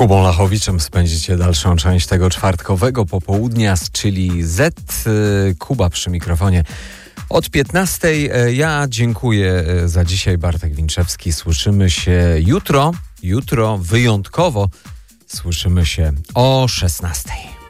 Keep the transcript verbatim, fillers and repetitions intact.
Kubą Lachowiczem spędzicie dalszą część tego czwartkowego popołudnia, czyli Z. Kuba przy mikrofonie od piętnastej. Ja dziękuję za dzisiaj. Bartek Winczewski. Słyszymy się jutro. Jutro wyjątkowo słyszymy się o szesnastej.